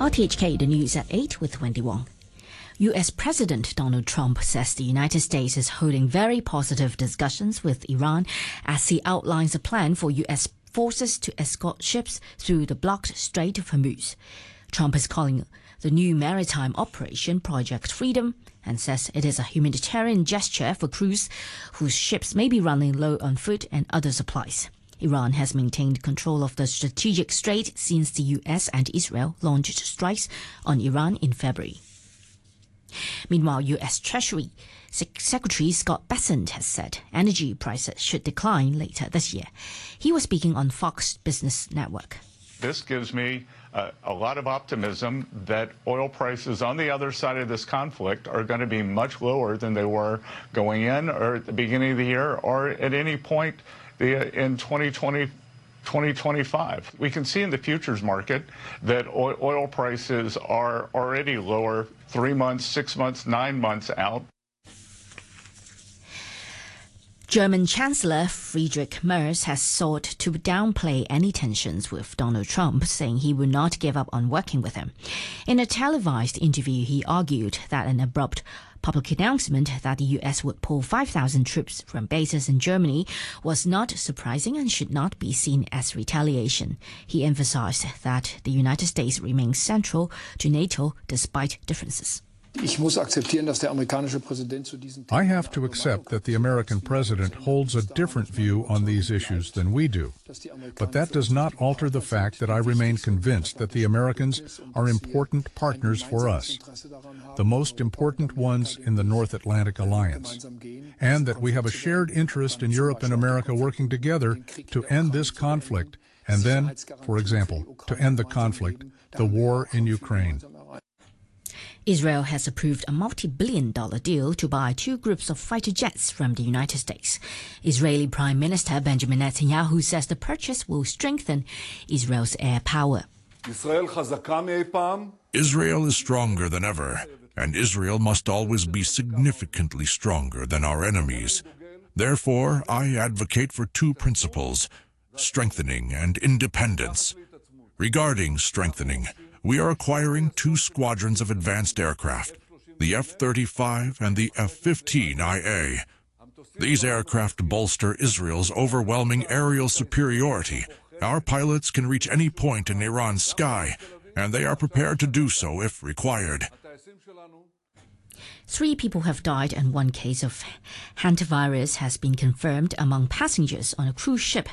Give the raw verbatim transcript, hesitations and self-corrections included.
R T H K, the news at eight with Wendy Wong. U S President Donald Trump says the United States is holding very positive discussions with Iran as he outlines a plan for U S forces to escort ships through the blocked Strait of Hormuz. Trump is calling the new maritime operation Project Freedom and says it is a humanitarian gesture for crews whose ships may be running low on food and other supplies. Iran has maintained control of the strategic strait since the U S and Israel launched strikes on Iran in February. Meanwhile, U S Treasury Secretary Scott Bessent has said energy prices should decline later this year. He was speaking on Fox Business Network. This gives me uh, a lot of optimism that oil prices on the other side of this conflict are going to be much lower than they were going in or at the beginning of the year or at any point in twenty twenty, twenty twenty-five. We can see in the futures market that oil prices are already lower three months, six months, nine months out. German Chancellor Friedrich Merz has sought to downplay any tensions with Donald Trump, saying he would not give up on working with him. In a televised interview, he argued that an abrupt public announcement that the U S would pull five thousand troops from bases in Germany was not surprising and should not be seen as retaliation. He emphasized that the United States remains central to NATO despite differences. I have to accept that the American president holds a different view on these issues than we do. But that does not alter the fact that I remain convinced that the Americans are important partners for us, the most important ones in the North Atlantic Alliance, and that we have a shared interest in Europe and America working together to end this conflict and then, for example, to end the conflict, the war in Ukraine. Israel has approved a multi-billion dollar deal to buy two groups of fighter jets from the United States. Israeli Prime Minister Benjamin Netanyahu says the purchase will strengthen Israel's air power. Israel is stronger than ever, and Israel must always be significantly stronger than our enemies. Therefore, I advocate for two principles: strengthening and independence. Regarding strengthening, we are acquiring two squadrons of advanced aircraft, the F thirty-five and the F fifteen I A. These aircraft bolster Israel's overwhelming aerial superiority. Our pilots can reach any point in Iran's sky, and they are prepared to do so if required. Three people have died and one case of hantavirus has been confirmed among passengers on a cruise ship